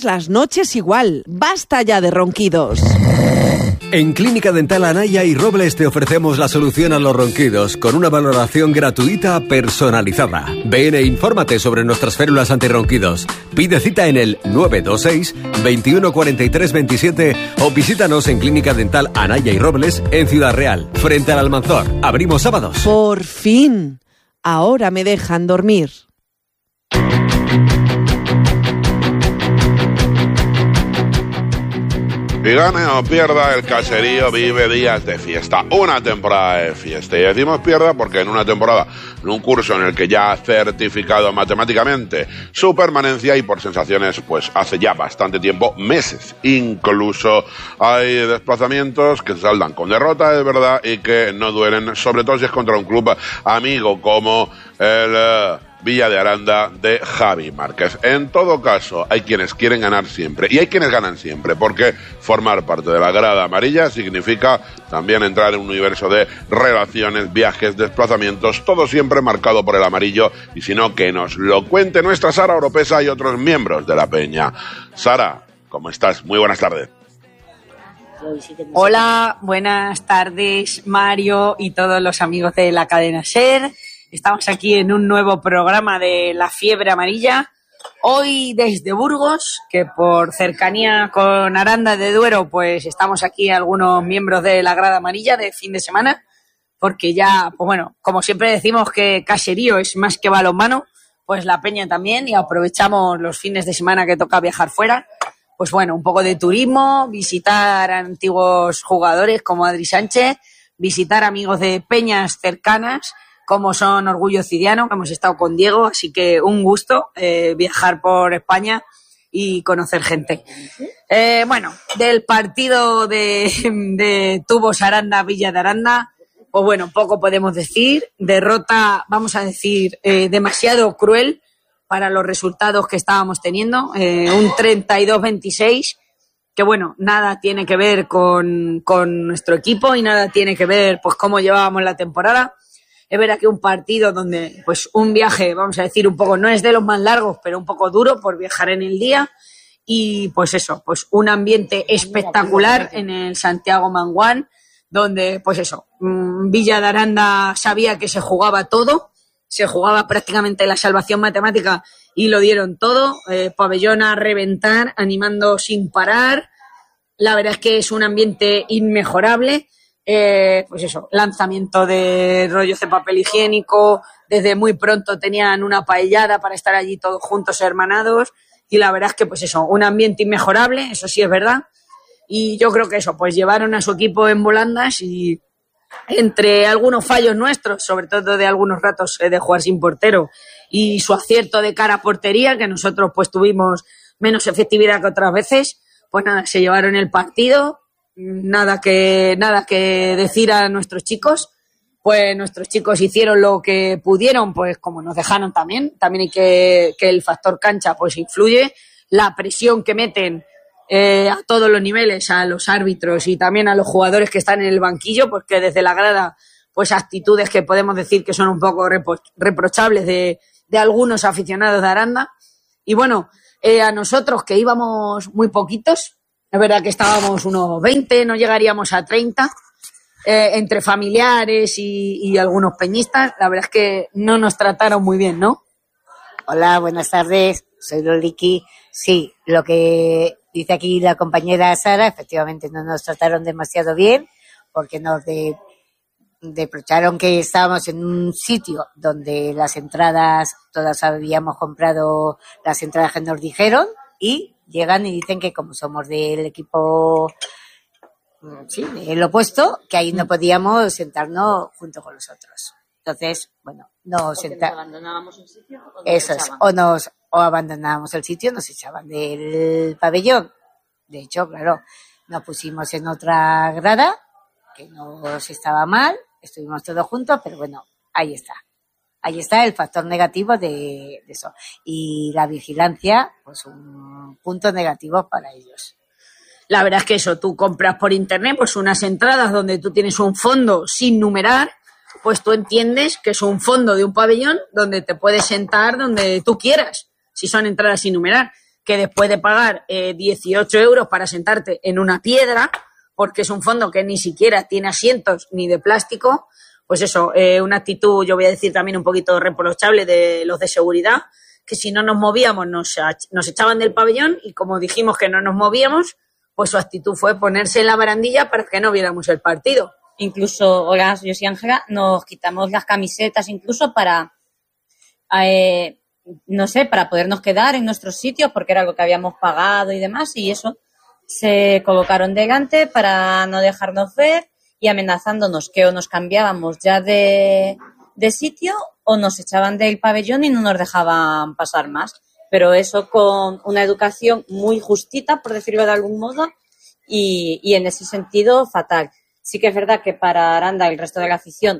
las noches igual. Basta ya de ronquidos. En Clínica Dental Anaya y Robles te ofrecemos la solución a los ronquidos con una valoración gratuita personalizada. Ven e infórmate sobre nuestras férulas antirronquidos. Pide cita en el 926 21 43 27 o visítanos en Clínica Dental Anaya y Robles en Ciudad Real, frente al Almanzor. Abrimos sábados. Por fin. Ahora me dejan dormir. Y gane o pierda, el caserío vive días de fiesta, una temporada de fiesta. Y decimos pierda porque en una temporada, en un curso en el que ya ha certificado matemáticamente su permanencia y por sensaciones, pues hace ya bastante tiempo, meses incluso, hay desplazamientos que se saldan con derrota, es verdad, y que no duelen, sobre todo si es contra un club amigo como el Villa de Aranda de Javi Márquez. En todo caso, hay quienes quieren ganar siempre y hay quienes ganan siempre, porque formar parte de la grada amarilla significa también entrar en un universo de relaciones, viajes, desplazamientos, todo siempre marcado por el amarillo, y si no, que nos lo cuente nuestra Sara Oropesa y otros miembros de la peña. Sara, ¿cómo estás? Muy buenas tardes. Hola, buenas tardes, Mario y todos los amigos de la cadena SER. Estamos aquí en un nuevo programa de La Fiebre Amarilla. Hoy desde Burgos, que por cercanía con Aranda de Duero, pues estamos aquí algunos miembros de la grada amarilla de fin de semana, porque ya, pues bueno, como siempre decimos que caserío es más que balonmano, pues la peña también, y aprovechamos los fines de semana que toca viajar fuera. Pues bueno, un poco de turismo, visitar a antiguos jugadores como Adri Sánchez, visitar amigos de peñas cercanas, como son Orgullo Cidiano, hemos estado con Diego, así que un gusto viajar por España y conocer gente. Bueno, del partido de Tubos Aranda, Villa de Aranda, pues bueno, poco podemos decir. Derrota, vamos a decir, demasiado cruel para los resultados que estábamos teniendo. Un 32-26, que bueno, nada tiene que ver con nuestro equipo y nada tiene que ver pues cómo llevábamos la temporada. Es verdad que un partido donde, pues, un viaje, vamos a decir, un poco, no es de los más largos, pero un poco duro por viajar en el día. Y, pues eso, pues un ambiente espectacular en el Santiago Manguán, donde, pues eso, Villa de Aranda sabía que se jugaba todo, se jugaba prácticamente la salvación matemática y lo dieron todo. Pabellón a reventar, animando sin parar. La verdad es que es un ambiente inmejorable. Pues eso, lanzamiento de rollos de papel higiénico, desde muy pronto tenían una paellada para estar allí todos juntos hermanados, y la verdad es que pues eso, un ambiente inmejorable, eso sí es verdad, y yo creo que eso, pues llevaron a su equipo en volandas, y entre algunos fallos nuestros, sobre todo de algunos ratos de jugar sin portero, y su acierto de cara a portería, que nosotros pues tuvimos menos efectividad que otras veces, pues nada, se llevaron el partido. Nada que decir a nuestros chicos, pues nuestros chicos hicieron lo que pudieron, pues como nos dejaron también hay que el factor cancha pues influye, la presión que meten a todos los niveles, a los árbitros y también a los jugadores que están en el banquillo, porque desde la grada pues actitudes que podemos decir que son un poco reprochables de algunos aficionados de Aranda. Y bueno, a nosotros que íbamos muy poquitos, es verdad que estábamos unos 20, no llegaríamos a 30, entre familiares y algunos peñistas. La verdad es que no nos trataron muy bien, ¿no? Hola, buenas tardes, soy Loliki. Sí, lo que dice aquí la compañera Sara, efectivamente no nos trataron demasiado bien, porque nos reprocharon que estábamos en un sitio donde las entradas, todas habíamos comprado las entradas que nos dijeron, y llegan y dicen que como somos del equipo, sí, el opuesto, que ahí no podíamos sentarnos junto con los otros. Entonces, bueno, nos abandonábamos el sitio. Eso es, o abandonábamos el sitio, nos echaban del pabellón. De hecho, claro, nos pusimos en otra grada, que nos estaba mal, estuvimos todos juntos, pero bueno, ahí está. Ahí está el factor negativo de eso. Y la vigilancia, pues un punto negativo para ellos. La verdad es que eso, tú compras por internet pues unas entradas donde tú tienes un fondo sin numerar, pues tú entiendes que es un fondo de un pabellón donde te puedes sentar donde tú quieras, si son entradas sin numerar. que después de pagar 18 euros para sentarte en una piedra, porque es un fondo que ni siquiera tiene asientos ni de plástico, pues eso, una actitud, yo voy a decir también un poquito reprochable de los de seguridad, que si no nos movíamos nos echaban del pabellón y como dijimos que no nos movíamos, pues su actitud fue ponerse en la barandilla para que no viéramos el partido. Incluso, hola, yo soy Ángela, nos quitamos las camisetas incluso para, no sé, para podernos quedar en nuestros sitios porque era algo que habíamos pagado y demás y eso, se colocaron delante para no dejarnos ver y amenazándonos que o nos cambiábamos ya de sitio o nos echaban del pabellón y no nos dejaban pasar más. Pero eso con una educación muy justita, por decirlo de algún modo, y en ese sentido fatal. Sí que es verdad que para Aranda el resto de la afición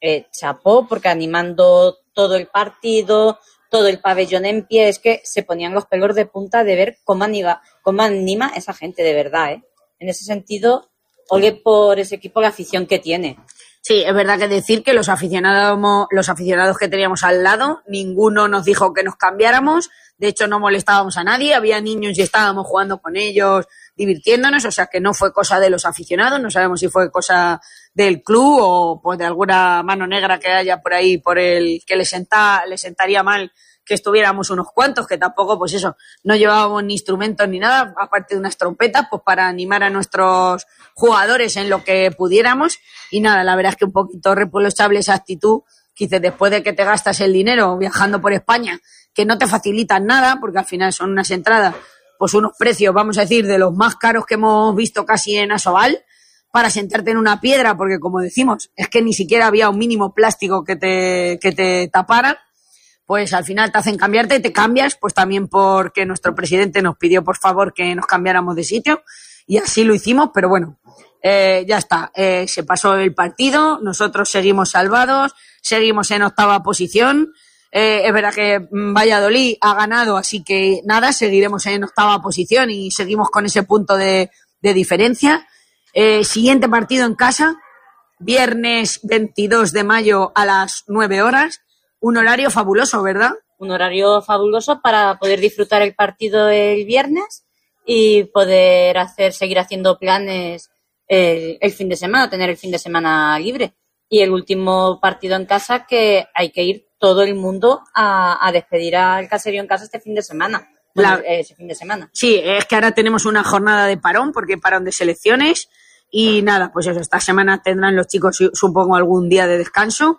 chapó, porque animando todo el partido, todo el pabellón en pie, es que se ponían los pelos de punta de ver cómo anima esa gente de verdad, ¿eh? En ese sentido, ole por ese equipo la afición que tiene. Sí, es verdad que decir que los aficionados que teníamos al lado, ninguno nos dijo que nos cambiáramos, de hecho no molestábamos a nadie, había niños y estábamos jugando con ellos, divirtiéndonos, o sea que no fue cosa de los aficionados, no sabemos si fue cosa del club o pues de alguna mano negra que haya por ahí por el que le sentaría mal que estuviéramos unos cuantos, que tampoco, pues eso, no llevábamos ni instrumentos ni nada, aparte de unas trompetas, pues para animar a nuestros jugadores en lo que pudiéramos. Y nada, la verdad es que un poquito reprochable esa actitud, que dices, después de que te gastas el dinero viajando por España, que no te facilitan nada, porque al final son unas entradas, pues unos precios, vamos a decir, de los más caros que hemos visto casi en Asobal, para sentarte en una piedra, porque como decimos, es que ni siquiera había un mínimo plástico que te tapara. Pues al final te hacen cambiarte, te cambias, pues también porque nuestro presidente nos pidió por favor que nos cambiáramos de sitio y así lo hicimos, pero bueno, ya está, se pasó el partido, nosotros seguimos salvados, seguimos en 8ª posición, es verdad que Valladolid ha ganado, así que nada, seguiremos en 8ª posición y seguimos con ese punto de diferencia. Siguiente partido en casa, viernes 22 de mayo a las 9 horas. Un horario fabuloso, ¿verdad? Un horario fabuloso para poder disfrutar el partido el viernes y poder seguir haciendo planes el fin de semana, tener el fin de semana libre. Y el último partido en casa que hay que ir todo el mundo a despedir al caserío en casa este fin de semana. Ese fin de semana. Sí, es que ahora tenemos una jornada de parón, porque parón de selecciones y nada, pues eso, esta semana tendrán los chicos, supongo, algún día de descanso.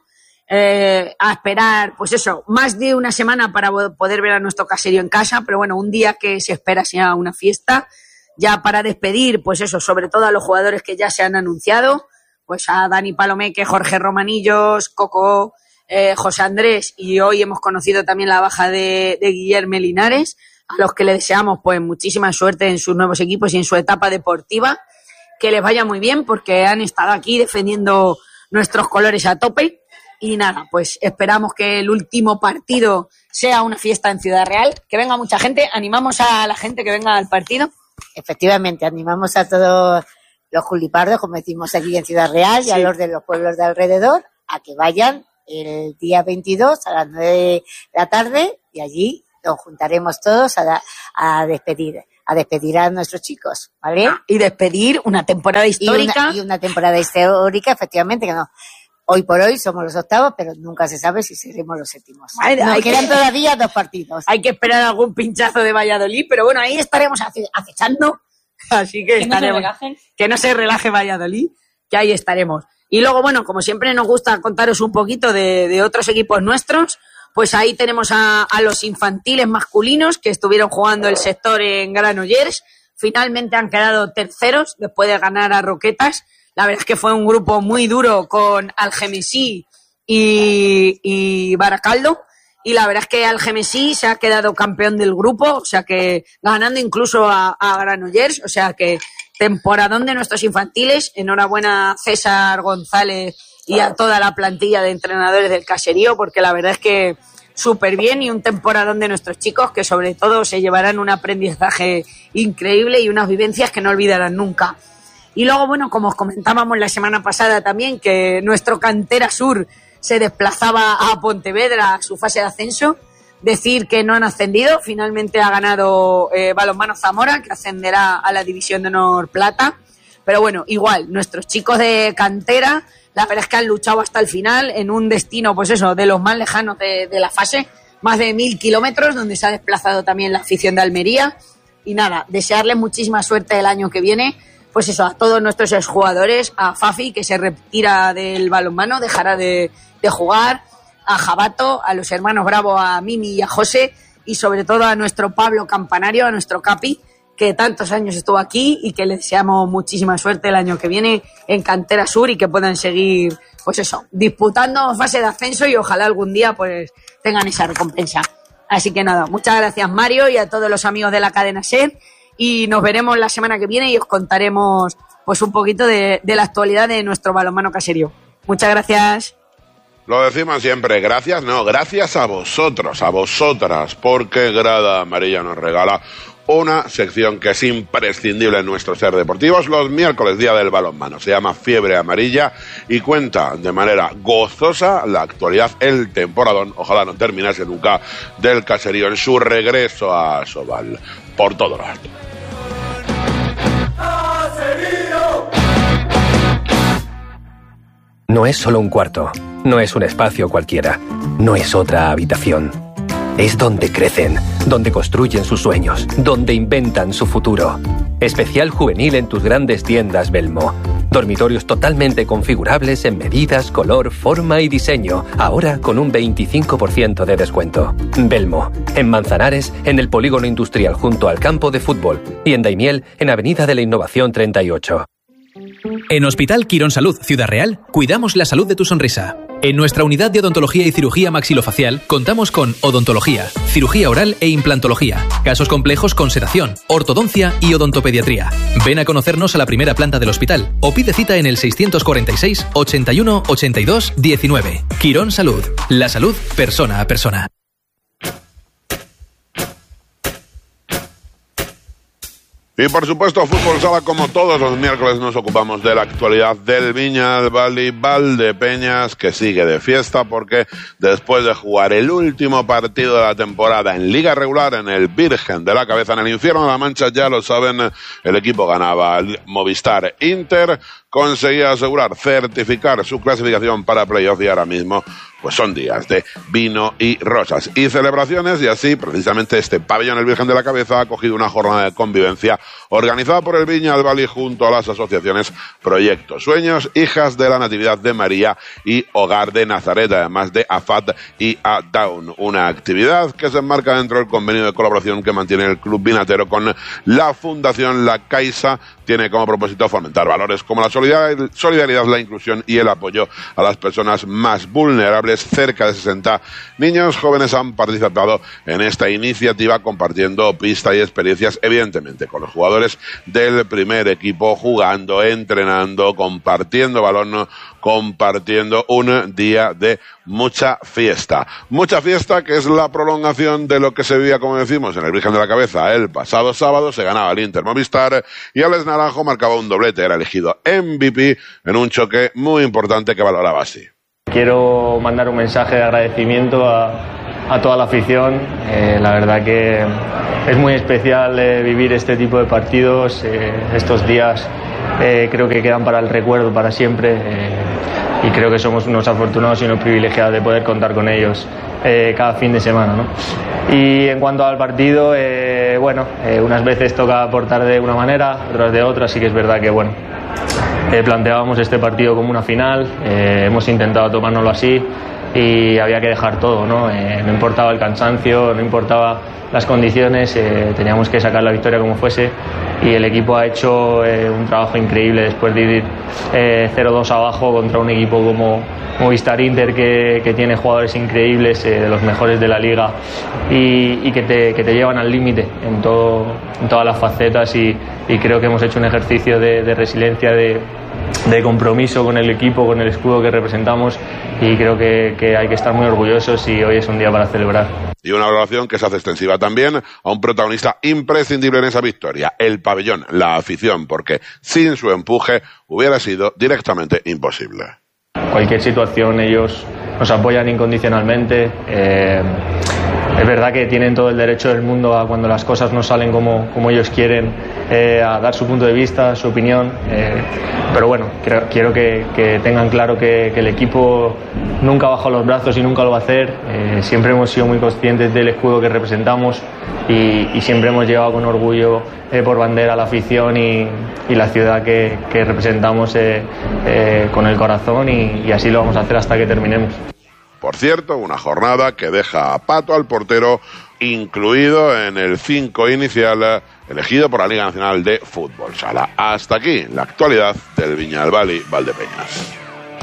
A esperar, pues eso, más de una semana para poder ver a nuestro caserío en casa, pero bueno, un día que se espera sea una fiesta, ya para despedir, pues eso, sobre todo a los jugadores que ya se han anunciado, pues a Dani Palomeque, Jorge Romanillos, Coco, José Andrés, y hoy hemos conocido también la baja de Guillermo Linares, a los que le deseamos pues muchísima suerte en sus nuevos equipos y en su etapa deportiva, que les vaya muy bien porque han estado aquí defendiendo nuestros colores a tope. Y nada, pues esperamos que el último partido sea una fiesta en Ciudad Real, que venga mucha gente, animamos a la gente que venga al partido. Efectivamente, animamos a todos los julipardos, como decimos aquí en Ciudad Real, y a los de los pueblos de alrededor, a que vayan el día 22 a las 9 de la tarde y allí nos juntaremos todos a despedir a nuestros chicos, ¿vale? Y despedir una temporada histórica. Y una temporada histórica, efectivamente, que no. Hoy por hoy somos los 8º, pero nunca se sabe si seremos los 7º. Nos quedan todavía 2 partidos. Hay que esperar algún pinchazo de Valladolid, pero bueno, ahí estaremos acechando. Así que estaremos. Que no se relaje Valladolid, que ahí estaremos. Y luego, bueno, como siempre nos gusta contaros un poquito de otros equipos nuestros, pues ahí tenemos a los infantiles masculinos que estuvieron jugando el sector en Granollers. Finalmente han quedado terceros después de ganar a Roquetas. La verdad es que fue un grupo muy duro con Algemesí y Baracaldo. Y la verdad es que Algemesí se ha quedado campeón del grupo, o sea que ganando incluso a Granollers. O sea que temporadón de nuestros infantiles. Enhorabuena a César González y a toda la plantilla de entrenadores del caserío, porque la verdad es que súper bien, y un temporadón de nuestros chicos que sobre todo se llevarán un aprendizaje increíble y unas vivencias que no olvidarán nunca. Y luego, bueno, como os comentábamos la semana pasada también, que nuestro Cantera Sur se desplazaba a Pontevedra a su fase de ascenso, decir que no han ascendido. Finalmente ha ganado Balonmano Zamora, que ascenderá a la División de Honor Plata. Pero bueno, igual, nuestros chicos de cantera, la verdad es que han luchado hasta el final en un destino, pues eso, de los más lejanos de la fase, más de 1.000 kilómetros, donde se ha desplazado también la afición de Almería. Y nada, desearles muchísima suerte el año que viene, pues eso, a todos nuestros exjugadores, a Fafi, que se retira del balonmano, dejará de jugar, a Jabato, a los hermanos Bravo, a Mimi y a José, y sobre todo a nuestro Pablo Campanario, a nuestro Capi, que tantos años estuvo aquí y que le deseamos muchísima suerte el año que viene en Cantera Sur y que puedan seguir, pues eso, disputando fase de ascenso y ojalá algún día pues tengan esa recompensa. Así que nada, muchas gracias Mario y a todos los amigos de la cadena SER, y nos veremos la semana que viene y os contaremos pues un poquito de la actualidad de nuestro balonmano caserío. Muchas gracias. Lo decimos siempre, gracias a vosotros, a vosotras, porque Grada Amarilla nos regala una sección que es imprescindible en nuestro Ser Deportivos los miércoles, día del balonmano. Se llama Fiebre Amarilla y cuenta de manera gozosa la actualidad, el temporadón, ojalá no terminase nunca, del caserío en su regreso a Sobal, por todo lo alto. No es solo un cuarto, no es un espacio cualquiera, no es otra habitación. Es donde crecen, donde construyen sus sueños, donde inventan su futuro. Especial juvenil en tus grandes tiendas Belmo. Dormitorios totalmente configurables en medidas, color, forma y diseño. Ahora con un 25% de descuento. Belmo, en Manzanares, en el Polígono Industrial junto al campo de fútbol. Y en Daimiel, en Avenida de la Innovación 38. En Hospital Quirón Salud, Ciudad Real, cuidamos la salud de tu sonrisa. En nuestra unidad de odontología y cirugía maxilofacial contamos con odontología, cirugía oral e implantología, casos complejos con sedación, ortodoncia y odontopediatría. Ven a conocernos a la primera planta del hospital o pide cita en el 646 81 82 19. Quirón Salud, la salud persona a persona. Y por supuesto, Fútbol Sala, como todos los miércoles, nos ocupamos de la actualidad del Viñalbal Valdepeñas, que sigue de fiesta porque después de jugar el último partido de la temporada en Liga Regular en el Virgen de la Cabeza, en el Infierno de la Mancha, ya lo saben, el equipo ganaba al Movistar Inter, conseguía asegurar, certificar su clasificación para playoff y ahora mismo pues son días de vino y rosas y celebraciones, y así precisamente este pabellón El Virgen de la Cabeza ha acogido una jornada de convivencia organizada por el Viñalbal junto a las asociaciones Proyecto Sueños, Hijas de la Natividad de María y Hogar de Nazaret, además de AFAD y ADAUN, una actividad que se enmarca dentro del convenio de colaboración que mantiene el Club Vinatero con la Fundación La Caixa. Tiene como propósito fomentar valores como la solidaridad, la inclusión y el apoyo a las personas más vulnerables. Cerca de 60 niños jóvenes han participado en esta iniciativa compartiendo pistas y experiencias, evidentemente con los jugadores del primer equipo, jugando, entrenando, compartiendo balón, compartiendo un día de mucha fiesta. Mucha fiesta que es la prolongación de lo que se vivía, como decimos, en el Virgen de la Cabeza el pasado sábado. Se ganaba el Inter Movistar y Alex Naranjo marcaba un doblete, era elegido MVP en un choque muy importante que valoraba así. Quiero mandar un mensaje de agradecimiento a toda la afición. La verdad que es muy especial vivir este tipo de partidos. Estos días creo que quedan para el recuerdo, para siempre. Y creo que somos unos afortunados y unos privilegiados de poder contar con ellos cada fin de semana, ¿no? Y en cuanto al partido, unas veces toca aportar de una manera, otras de otra. Sí que es verdad que, planteábamos este partido como una final, hemos intentado tomárnoslo así y había que dejar todo, ¿no? No importaba el cansancio, no importaba las condiciones, teníamos que sacar la victoria como fuese, y el equipo ha hecho un trabajo increíble después de ir 0-2 abajo contra un equipo como Movistar Inter que tiene jugadores increíbles, de los mejores de la liga, y que te llevan al límite en todas las facetas, y creo que hemos hecho un ejercicio de resiliencia, de compromiso con el equipo, con el escudo que representamos, y creo que hay que estar muy orgullosos, y hoy es un día para celebrar. Y una valoración que se hace extensiva también a un protagonista imprescindible en esa victoria, el pabellón, la afición, porque sin su empuje hubiera sido directamente imposible. Cualquier situación ellos nos apoyan incondicionalmente, Es verdad que tienen todo el derecho del mundo a, cuando las cosas no salen como ellos quieren, a dar su punto de vista, su opinión, pero bueno, quiero que tengan claro que el equipo nunca ha bajado los brazos y nunca lo va a hacer. Siempre hemos sido muy conscientes del escudo que representamos y siempre hemos llevado con orgullo por bandera a la afición y la ciudad que representamos con el corazón, y así lo vamos a hacer hasta que terminemos. Por cierto, una jornada que deja a Pato al portero incluido en el 5 inicial elegido por la Liga Nacional de Fútbol Sala. Hasta aquí la actualidad del Viñalbali Valdepeñas.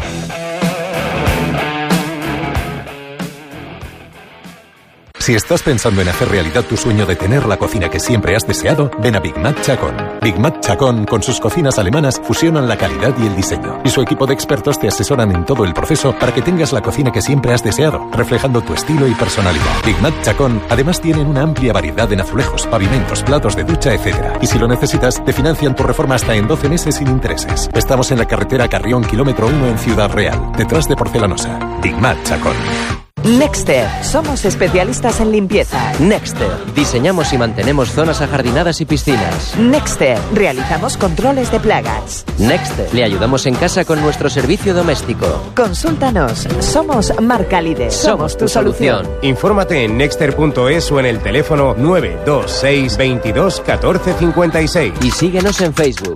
Si estás pensando en hacer realidad tu sueño de tener la cocina que siempre has deseado, ven a Big Mac Chacón. Big Mac Chacón, con sus cocinas alemanas, fusionan la calidad y el diseño. Y su equipo de expertos te asesoran en todo el proceso para que tengas la cocina que siempre has deseado, reflejando tu estilo y personalidad. Big Mac Chacón, además, tienen una amplia variedad en azulejos, pavimentos, platos de ducha, etc. Y si lo necesitas, te financian tu reforma hasta en 12 meses sin intereses. Estamos en la carretera Carrión, kilómetro 1 en Ciudad Real, detrás de Porcelanosa. Big Mac Chacón. Nexter, somos especialistas en limpieza. Nexter, diseñamos y mantenemos zonas ajardinadas y piscinas. Nexter, realizamos controles de plagas. Nexter, le ayudamos en casa con nuestro servicio doméstico. Consúltanos, somos marca líder. Somos tu solución. Infórmate en nexter.es o en el teléfono 926 22 14 56. Y síguenos en Facebook.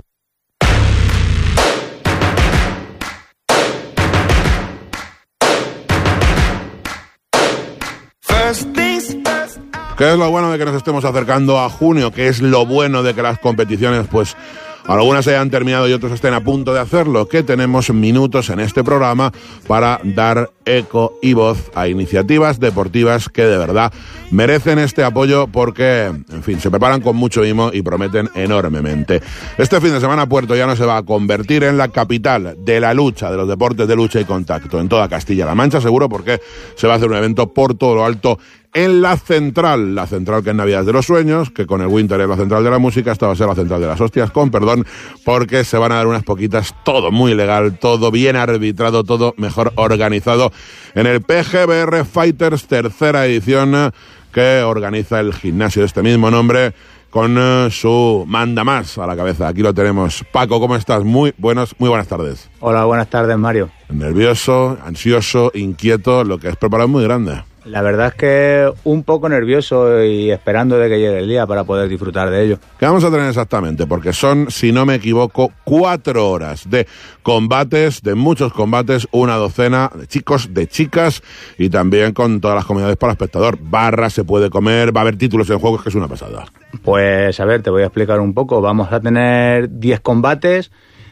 ¿Qué es lo bueno de que nos estemos acercando a junio? ¿Qué es lo bueno de que las competiciones, pues, algunas hayan terminado y otros estén a punto de hacerlo? Que tenemos minutos en este programa para dar eco y voz a iniciativas deportivas que de verdad merecen este apoyo porque, en fin, se preparan con mucho mimo y prometen enormemente. Este fin de semana Puerto Llano se va a convertir en la capital de la lucha, de los deportes de lucha y contacto en toda Castilla-La Mancha, seguro, porque se va a hacer un evento por todo lo alto en la central que es Navidad de los Sueños, que con el Winter es la central de la música. Esta va a ser la central de las hostias, con perdón, porque se van a dar unas poquitas, todo muy legal, todo bien arbitrado, todo mejor organizado, en el PGBR Fighters, tercera edición, que organiza el gimnasio de este mismo nombre, con su mandamás a la cabeza. Aquí lo tenemos. Paco, ¿cómo estás? Muy buenas tardes. Hola, buenas tardes, Mario. Nervioso, ansioso, inquieto, lo que has preparado es muy grande. La verdad es que un poco nervioso y esperando de que llegue el día para poder disfrutar de ello. ¿Qué vamos a tener exactamente? Porque son, si no me equivoco, 4 horas de combates, de muchos combates, una docena de chicos, de chicas, y también con todas las comodidades para el espectador. Barras, se puede comer, va a haber títulos en juego, que es una pasada. Pues a ver, te voy a explicar un poco. Vamos a tener 10 combates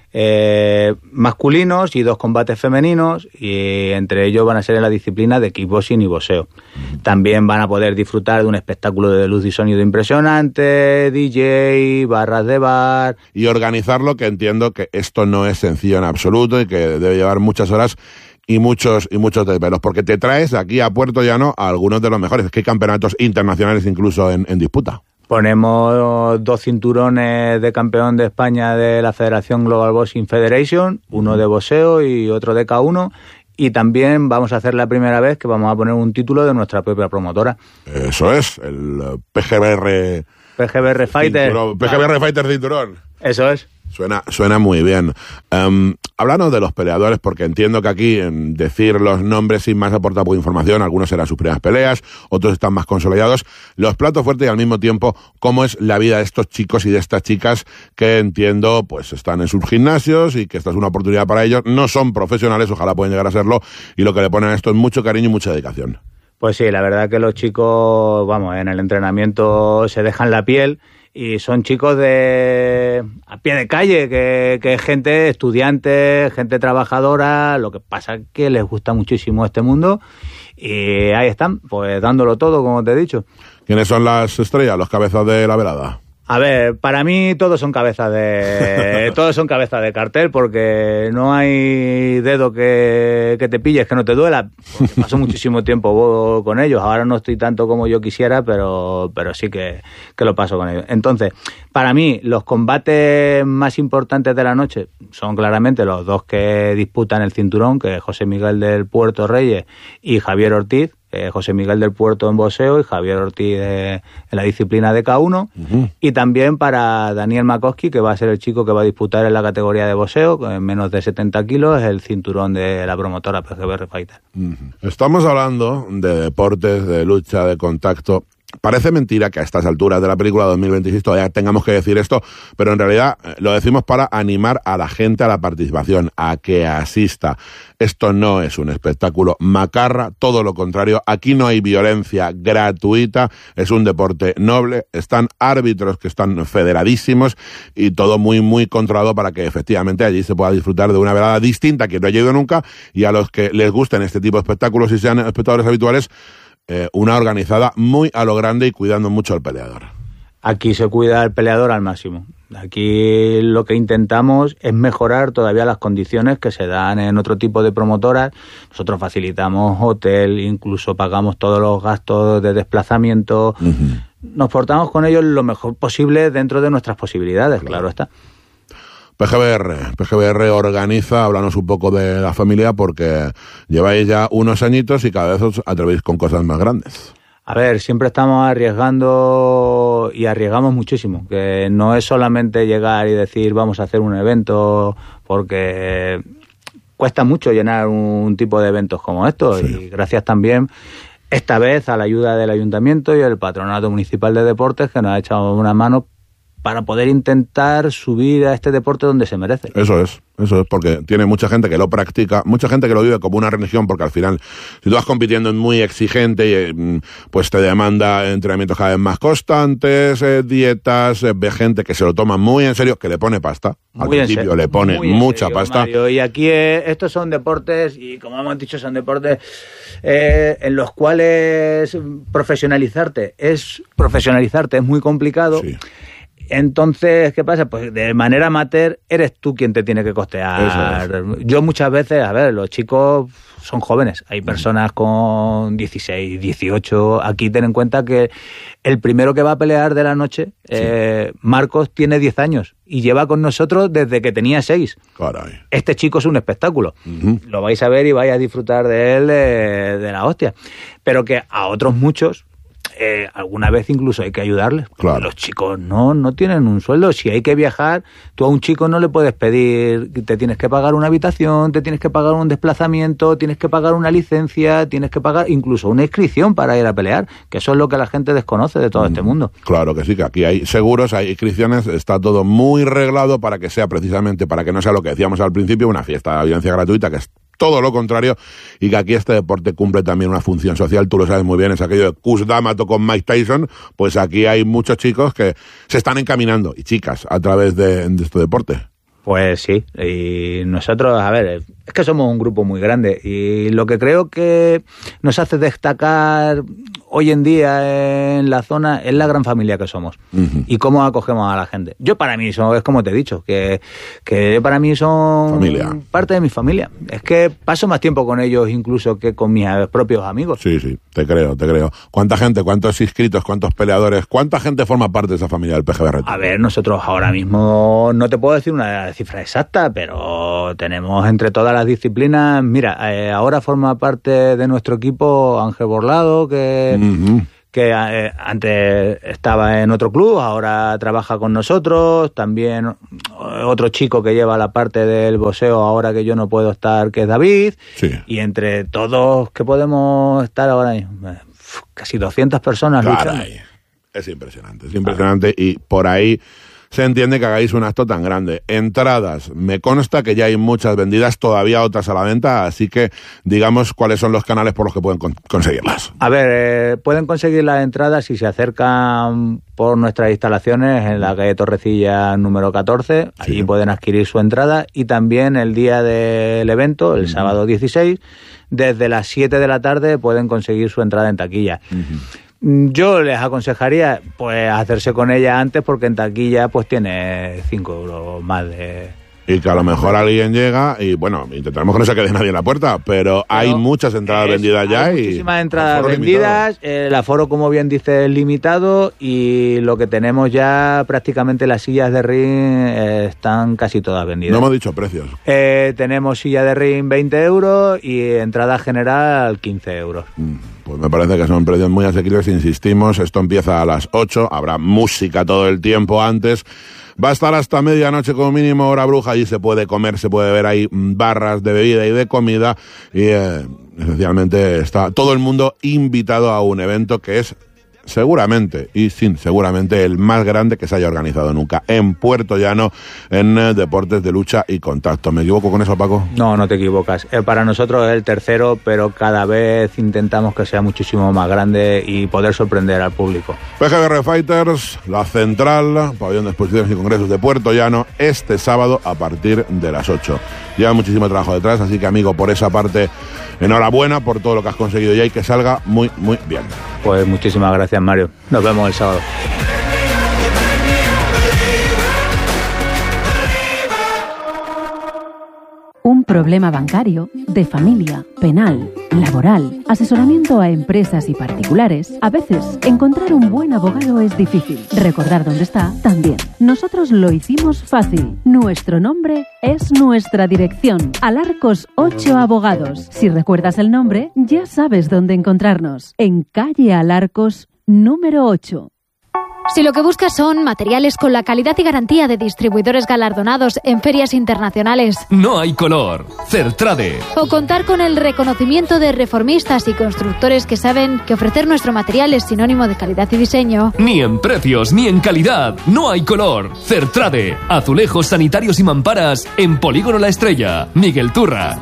masculinos y 2 combates femeninos, y entre ellos van a ser en la disciplina de kickboxing y boxeo. También van a poder disfrutar de un espectáculo de luz y sonido impresionante, DJ, barras de bar. Y organizarlo, que entiendo que esto no es sencillo en absoluto y que debe llevar muchas horas y muchos desvelos, porque te traes aquí a Puerto Llano a algunos de los mejores. Es que hay campeonatos internacionales incluso en disputa. Ponemos 2 cinturones de campeón de España de la Federación Global Boxing Federation, uno de boxeo y otro de K1, y también vamos a hacer la primera vez que vamos a poner un título de nuestra propia promotora. Eso es, el PGBR Fighter. PGBR Fighter cinturón. Eso es. Suena muy bien. Háblanos de los peleadores, porque entiendo que aquí decir los nombres sin más aporta poca información. Algunos serán sus primeras peleas, otros están más consolidados. Los platos fuertes y al mismo tiempo cómo es la vida de estos chicos y de estas chicas que entiendo pues están en sus gimnasios y que esta es una oportunidad para ellos. No son profesionales, ojalá puedan llegar a serlo, y lo que le ponen a esto es mucho cariño y mucha dedicación. Pues sí, la verdad que los chicos, en el entrenamiento se dejan la piel. Y son chicos a pie de calle, que es gente estudiante, gente trabajadora. Lo que pasa es que les gusta muchísimo este mundo y ahí están, pues dándolo todo, como te he dicho. ¿Quiénes son las estrellas, los cabezas de la velada? A ver, para mí todos son cabezas de cartel, porque no hay dedo que te pilles, que no te duela. Paso muchísimo tiempo con ellos. Ahora no estoy tanto como yo quisiera, pero sí que lo paso con ellos. Entonces, para mí, los combates más importantes de la noche son claramente los 2 que disputan el cinturón, que es José Miguel del Puerto Reyes y Javier Ortiz. José Miguel del Puerto en boxeo y Javier Ortiz en la disciplina de K1. Y también para Daniel Makoski, que va a ser el chico que va a disputar en la categoría de boxeo, con menos de 70 kilos, el cinturón de la promotora PGBR Fighter. Estamos hablando de deportes, de lucha, de contacto. Parece mentira que a estas alturas de la película 2026 todavía tengamos que decir esto, pero en realidad lo decimos para animar a la gente a la participación, a que asista. Esto no es un espectáculo macarra, todo lo contrario. Aquí no hay violencia gratuita, es un deporte noble, están árbitros que están federadísimos y todo muy, muy controlado para que efectivamente allí se pueda disfrutar de una velada distinta a quien no haya ido nunca, y a los que les gusten este tipo de espectáculos y sean espectadores habituales, una organizada muy a lo grande y cuidando mucho al peleador. Aquí se cuida al peleador al máximo. Aquí lo que intentamos es mejorar todavía las condiciones que se dan en otro tipo de promotoras. Nosotros facilitamos hotel, incluso pagamos todos los gastos de desplazamiento. Nos portamos con ellos lo mejor posible dentro de nuestras posibilidades, claro está. PGBR organiza, háblanos un poco de la familia, porque lleváis ya unos añitos y cada vez os atrevéis con cosas más grandes. A ver, siempre estamos arriesgando y arriesgamos muchísimo, que no es solamente llegar y decir vamos a hacer un evento, porque cuesta mucho llenar un tipo de eventos como estos, y gracias también esta vez a la ayuda del Ayuntamiento y el Patronato Municipal de Deportes, que nos ha echado una mano para poder intentar subir a este deporte donde se merece. Eso es, porque tiene mucha gente que lo practica, mucha gente que lo vive como una religión, porque al final, si tú vas compitiendo es muy exigente, pues te demanda entrenamientos cada vez más constantes, dietas, ve gente que se lo toma muy en serio, que le pone pasta. Al principio le pone mucha pasta. Mario. Y aquí estos son deportes, y como hemos dicho, son deportes en los cuales profesionalizarte es muy complicado. Sí. Entonces, ¿qué pasa? Pues de manera amateur eres tú quien te tiene que costear. Yo muchas veces, a ver, los chicos son jóvenes. Hay personas con 16, 18. Aquí ten en cuenta que el primero que va a pelear de la noche, Marcos, tiene 10 años y lleva con nosotros desde que tenía 6. Caray. Este chico es un espectáculo. Lo vais a ver y vais a disfrutar de él de la hostia. Pero que a otros muchos... alguna vez incluso hay que ayudarles. Claro. Los chicos no tienen un sueldo. Si hay que viajar, tú a un chico no le puedes pedir, te tienes que pagar una habitación, te tienes que pagar un desplazamiento, tienes que pagar una licencia, tienes que pagar incluso una inscripción para ir a pelear, que eso es lo que la gente desconoce de todo este mundo. Claro que sí, que aquí hay seguros, hay inscripciones, está todo muy reglado para que sea precisamente, para que no sea lo que decíamos al principio, una fiesta de violencia gratuita, que es todo lo contrario, y que aquí este deporte cumple también una función social. Tú lo sabes muy bien, es aquello de Cus D'Amato con Mike Tyson. Pues aquí hay muchos chicos que se están encaminando, y chicas, a través de este deporte. Pues sí, y nosotros, a ver, es que somos un grupo muy grande, y lo que creo que nos hace destacar hoy en día en la zona es la gran familia que somos y cómo acogemos a la gente. Yo para mí, es como te he dicho, que para mí son familia. Parte de mi familia. Es que paso más tiempo con ellos incluso que con mis propios amigos. Sí, te creo. ¿Cuánta gente, cuántos inscritos, cuántos peleadores, cuánta gente forma parte de esa familia del PGBR? A ver, nosotros ahora mismo no te puedo decir una cifra exacta, pero tenemos entre todas las disciplinas. Mira, ahora forma parte de nuestro equipo Ángel Borlado, que antes estaba en otro club, ahora trabaja con nosotros. También otro chico que lleva la parte del boxeo ahora que yo no puedo estar, que es David. Sí. Y entre todos que podemos estar ahora casi 200 personas luchando. Es impresionante, y por ahí se entiende que hagáis un acto tan grande. Entradas, me consta que ya hay muchas vendidas, todavía otras a la venta, así que digamos cuáles son los canales por los que pueden conseguirlas. A ver, pueden conseguir las entradas si se acercan por nuestras instalaciones en la calle Torrecilla número 14, allí pueden adquirir su entrada, y también el día del evento, el sábado 16, desde las 7 de la tarde pueden conseguir su entrada en taquilla. Yo les aconsejaría pues hacerse con ella antes, porque en taquilla pues tiene 5 euros más Y que a lo mejor alguien llega y, bueno, intentaremos que no se quede nadie en la puerta, pero hay muchas entradas vendidas ya. Hay muchísimas entradas vendidas, el aforo, como bien dice, es limitado, y lo que tenemos ya prácticamente las sillas de ring están casi todas vendidas. No hemos dicho precios. Tenemos silla de ring 20 euros y entrada general 15 euros. Pues me parece que son precios muy asequibles, insistimos, esto empieza a las 8, habrá música todo el tiempo antes. Va a estar hasta medianoche como mínimo, hora bruja, allí se puede comer, se puede ver ahí barras de bebida y de comida, y esencialmente está todo el mundo invitado a un evento que es seguramente el más grande que se haya organizado nunca en Puerto Llano en deportes de lucha y contacto. ¿Me equivoco con eso, Paco? No, no te equivocas. Para nosotros es el tercero, pero cada vez intentamos que sea muchísimo más grande y poder sorprender al público. PGR Fighters, la central, pabellón de exposiciones y congresos de Puerto Llano, este sábado a partir de las 8. Lleva muchísimo trabajo detrás, así que, amigo, por esa parte, enhorabuena por todo lo que has conseguido ya y que salga muy, muy bien. Pues muchísimas gracias, Mario. Nos vemos el sábado. Un problema bancario, de familia, penal, laboral, asesoramiento a empresas y particulares. A veces, encontrar un buen abogado es difícil. Recordar dónde está, también. Nosotros lo hicimos fácil. Nuestro nombre es nuestra dirección. Alarcos 8 Abogados. Si recuerdas el nombre, ya sabes dónde encontrarnos. En calle Alarcos, número 8. Si lo que buscas son materiales con la calidad y garantía de distribuidores galardonados en ferias internacionales, no hay color. Certrade. O contar con el reconocimiento de reformistas y constructores que saben que ofrecer nuestro material es sinónimo de calidad y diseño. Ni en precios ni en calidad. No hay color. Certrade. Azulejos sanitarios y mamparas en Polígono La Estrella. Miguel Turra.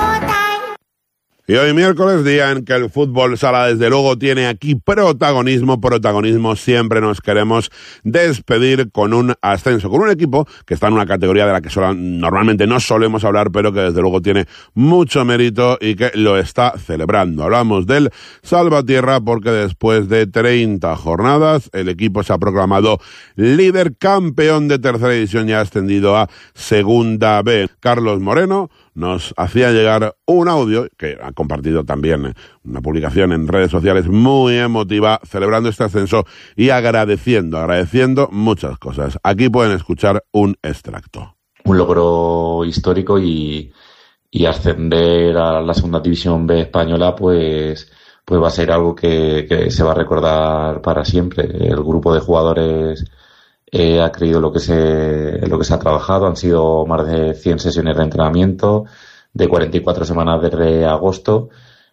Y hoy miércoles, día en que el fútbol sala desde luego tiene aquí protagonismo, siempre nos queremos despedir con un ascenso, con un equipo que está en una categoría de la que normalmente no solemos hablar, pero que desde luego tiene mucho mérito y que lo está celebrando. Hablamos del Salvatierra porque después de 30 jornadas el equipo se ha proclamado líder, campeón de tercera división y ha ascendido a segunda B. Carlos Moreno nos hacía llegar un audio que ha compartido también una publicación en redes sociales muy emotiva celebrando este ascenso y agradeciendo muchas cosas. Aquí pueden escuchar un extracto. Un logro histórico y ascender a la segunda división B española pues va a ser algo que se va a recordar para siempre. El grupo de jugadores ha creído lo que se ha trabajado. Han sido más de 100 sesiones de entrenamiento de 44 semanas desde agosto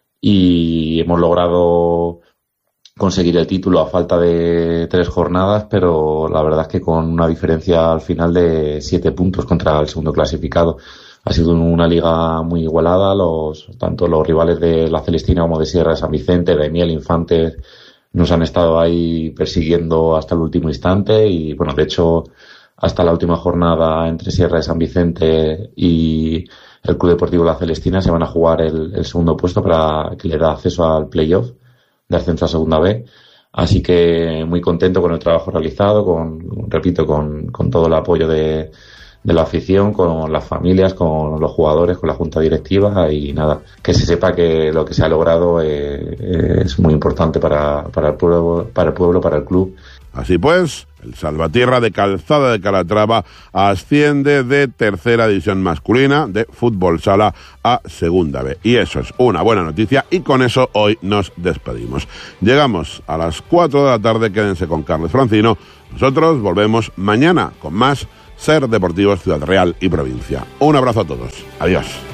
y hemos logrado conseguir el título a falta de 3 jornadas, pero la verdad es que con una diferencia al final de 7 puntos contra el segundo clasificado. Ha sido una liga muy igualada. Tanto los rivales de la Celestina como de Sierra de San Vicente, de Miel, Infantes, nos han estado ahí persiguiendo hasta el último instante y, bueno, de hecho, hasta la última jornada entre Sierra de San Vicente y el Club Deportivo La Celestina se van a jugar el segundo puesto para que le da acceso al playoff de ascenso a segunda B. Así que muy contento con el trabajo realizado, con todo el apoyo de la afición, con las familias, con los jugadores, con la junta directiva y nada, que se sepa que lo que se ha logrado es muy importante para el pueblo, para el club. Así pues, el Salvatierra de Calzada de Calatrava asciende de tercera división masculina de fútbol sala a segunda B. Y eso es una buena noticia y con eso hoy nos despedimos. Llegamos a las 4 de la tarde, quédense con Carles Francino. Nosotros volvemos mañana con más Ser Deportivos Ciudad Real y Provincia. Un abrazo a todos. Adiós.